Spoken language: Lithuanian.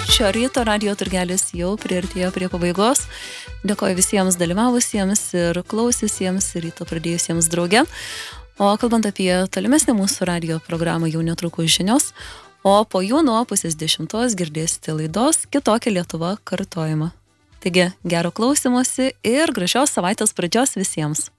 Šio ryto radio turgelis jau priartėjo prie pabaigos. Dėkoju visiems dalyvavusiems ir klausysiems ir ryto pradėjusiems drauge. O kalbant apie tolimesnį mūsų radio programą, jau netrukus žinios, o po jų nuo 9:30 girdėsite laidos Kitokia Lietuva kartojimą. Taigi, gero klausymosi ir gražios savaitės pradžios visiems.